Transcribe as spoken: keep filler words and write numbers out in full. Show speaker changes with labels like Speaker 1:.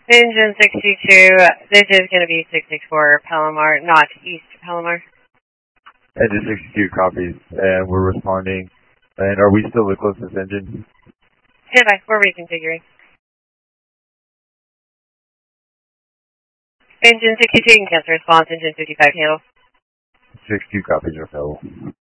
Speaker 1: Engine sixty-two, this is going to be six six four Palomar, not East Palomar.
Speaker 2: Engine sixty-two copies, and we're responding. And are we still the closest engine?
Speaker 1: Stand by, we're reconfiguring. Engine sixty-two, you can cancel response. Engine fifty-five, handle.
Speaker 2: sixty-two copies, Rafael.